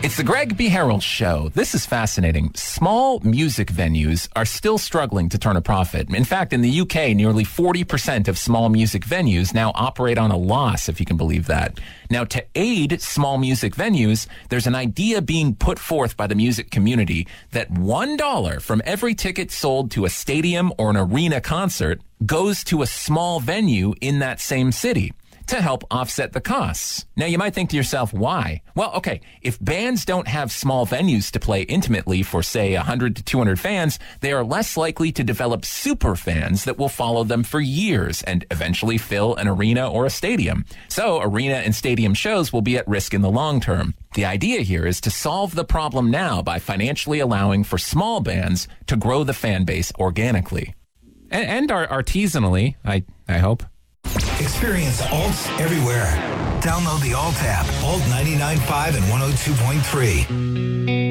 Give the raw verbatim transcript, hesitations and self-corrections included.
It's the Greg B. Harold Show. This is fascinating. Small music venues are still struggling to turn a profit. In fact, in the U K, nearly forty percent of small music venues now operate on a loss, if you can believe that. Now, to aid small music venues, there's an idea being put forth by the music community that one dollar from every ticket sold to a stadium or an arena concert goes to a small venue in that same city to help offset the costs. Now, you might think to yourself, why? Well, okay, if bands don't have small venues to play intimately for, say, one hundred to two hundred fans, they are less likely to develop super fans that will follow them for years and eventually fill an arena or a stadium. So, arena and stadium shows will be at risk in the long term. The idea here is to solve the problem now by financially allowing for small bands to grow the fan base organically. And, and artisanally, I, I hope. Experience Alts everywhere. Download the Alt app, Alt ninety-nine point five and one oh two point three.